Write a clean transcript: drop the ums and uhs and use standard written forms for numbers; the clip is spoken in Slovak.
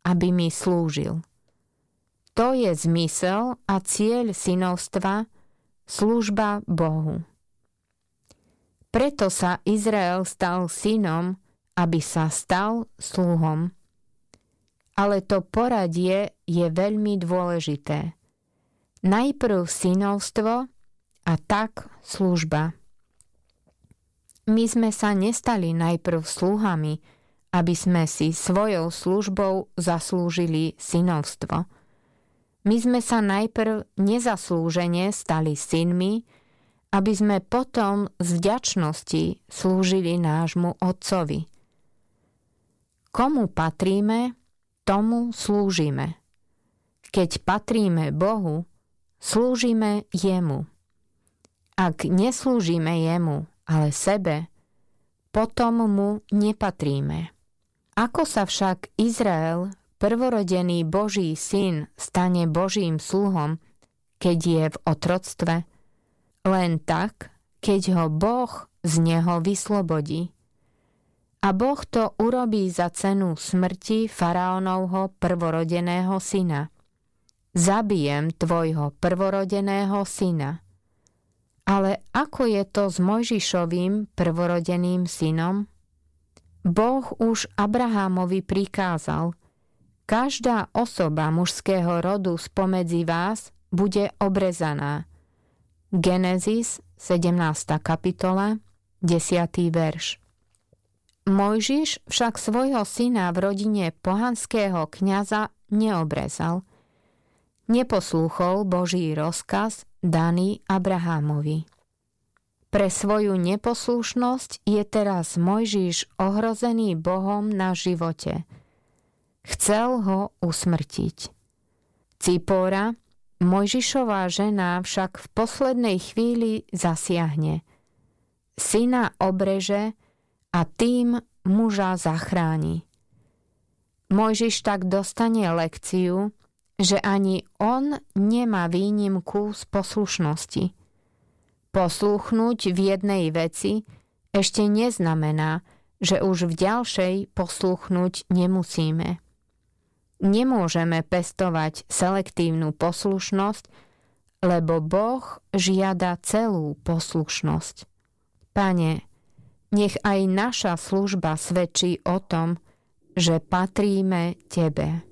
aby mi slúžil. To je zmysel a cieľ synovstva, služba Bohu. Preto sa Izrael stal synom, aby sa stal sluhom. Ale to poradie je veľmi dôležité. Najprv synovstvo a tak služba. My sme sa nestali najprv sluhami, aby sme si svojou službou zaslúžili synovstvo. My sme sa najprv nezaslúžene stali synmi, aby sme potom z vďačnosti slúžili nášmu Otcovi. Komu patríme, tomu slúžime. Keď patríme Bohu, slúžime Jemu. Ak neslúžime Jemu, ale sebe, potom mu nepatríme. Ako sa však Izrael, prvorodený Boží syn, stane Božím sluhom, keď je v otroctve? Len tak, keď ho Boh z neho vyslobodí. A Boh to urobí za cenu smrti faraónovho prvorodeného syna. Zabijem tvojho prvorodeného syna. Ale ako je to s Mojžišovým prvorodeným synom? Boh už Abrahámovi prikázal: každá osoba mužského rodu spomedzi vás bude obrezaná. Genesis 17. kapitola, 10. verš. Mojžiš však svojho syna v rodine pohanského kňaza neobrezal. Neposlúchol Boží rozkaz daný Abrahámovi. Pre svoju neposlušnosť je teraz Mojžiš ohrozený Bohom na živote. Chcel ho usmrtiť. Cipóra, Mojžišová žena, však v poslednej chvíli zasiahne. Syna obreže a tým muža zachráni. Mojžiš tak dostane lekciu, že ani on nemá výnimku z poslušnosti. Poslúchnuť v jednej veci ešte neznamená, že už v ďalšej poslúchnuť nemusíme. Nemôžeme pestovať selektívnu poslušnosť, lebo Boh žiada celú poslušnosť. Pane, nech aj naša služba svedčí o tom, že patríme Tebe.